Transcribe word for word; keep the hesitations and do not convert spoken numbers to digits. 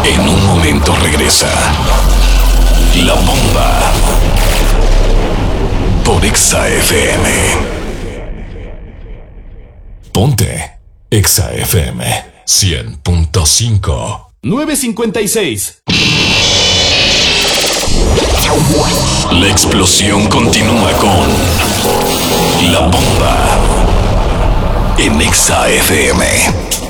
En un momento regresa La Bomba por Exa F M. Ponte Exa F M cien punto cinco. nueve cincuenta y seis. La explosión continúa con La Bomba en Exa F M.